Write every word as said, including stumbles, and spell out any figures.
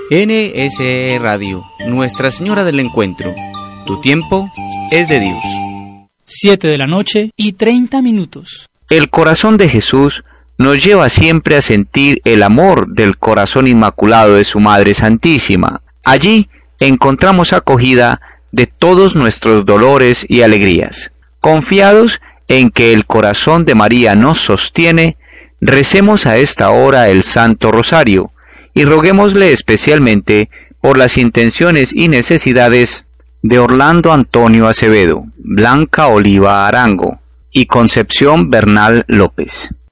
N S E Radio, Nuestra Señora del Encuentro. Tu tiempo es de Dios. Siete de la noche y treinta minutos. El corazón de Jesús nos lleva siempre a sentir el amor del corazón inmaculado de su Madre Santísima. Allí encontramos acogida de todos nuestros dolores y alegrías. Confiados en que el corazón de María nos sostiene, recemos a esta hora el Santo Rosario y roguémosle especialmente por las intenciones y necesidades de Orlando Antonio Acevedo, Blanca Oliva Arango y Concepción Bernal López.